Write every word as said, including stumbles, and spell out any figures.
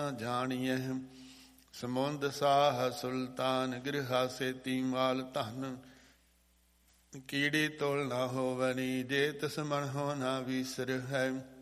ਜਾਣੀਐ। ਸਮੁੰਦ ਸਾਹ ਸੁਲਤਾਨ ਗ੍ਰਿਹਾ ਸੇਤੀ ਮਾਲ ਧਨ। ਕੀੜੀ ਤੋਲ ਨਾ ਹੋਵਨੀ ਜੇ ਤਿਸ ਮਨਹੁ ਨਾ ਵੀਸਰ ਹੈ।